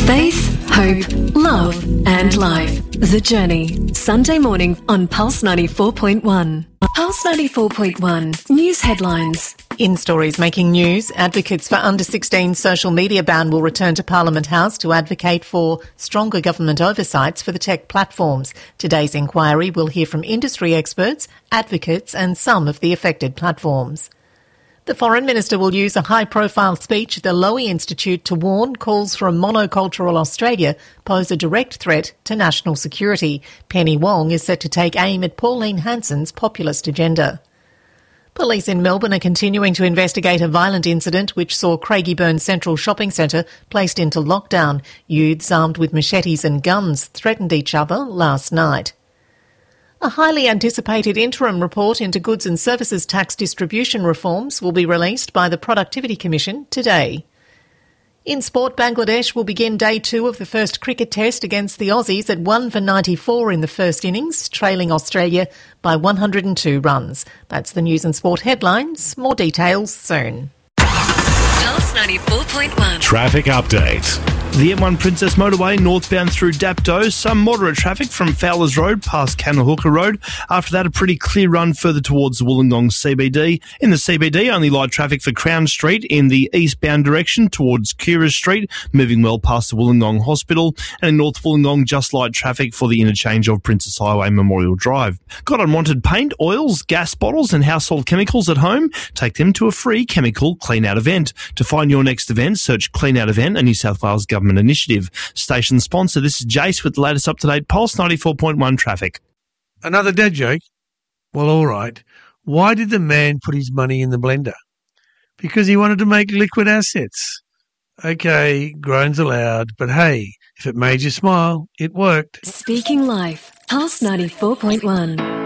Faith, hope, love and life. The Journey. Sunday morning on Pulse 94.1. Pulse 94.1. News headlines. In stories making news, advocates for under-16 social media ban will return to Parliament House to advocate for stronger government oversights for the tech platforms. Today's inquiry will hear from industry experts, advocates and some of the affected platforms. The Foreign Minister will use a high-profile speech at the Lowy Institute to warn calls for a monocultural Australia pose a direct threat to national security. Penny Wong is set to take aim at Pauline Hanson's populist agenda. Police in Melbourne are continuing to investigate a violent incident which saw Craigieburn Central Shopping Centre placed into lockdown. Youths armed with machetes and guns threatened each other last night. A highly anticipated interim report into goods and services tax distribution reforms will be released by the Productivity Commission today. In sport, Bangladesh will begin day 2 of the first cricket test against the Aussies at 1 for 94 in the first innings, trailing Australia by 102 runs. That's the news and sport headlines. More details soon. Pulse 94.1. Traffic update. The M1 Princess Motorway northbound through Dapto, some moderate traffic from Fowlers Road past Cannahooka Road. After that, a pretty clear run further towards the Wollongong CBD. In the CBD, only light traffic for Crown Street in the eastbound direction towards Kira Street, moving well past the Wollongong Hospital. And in North Wollongong, just light traffic for the interchange of Princess Highway Memorial Drive. Got unwanted paint, oils, gas bottles and household chemicals at home? Take them to a free chemical clean-out event. To find your next event, search Clean Out Event, a New South Wales Government initiative. Station sponsor, this is Jace with the latest up-to-date Pulse 94.1 traffic. Another dad joke? Well, all right. Why did the man put his money in the blender? Because he wanted to make liquid assets. Okay, groans allowed, but hey, if it made you smile, it worked. Speaking Life. Pulse 94.1.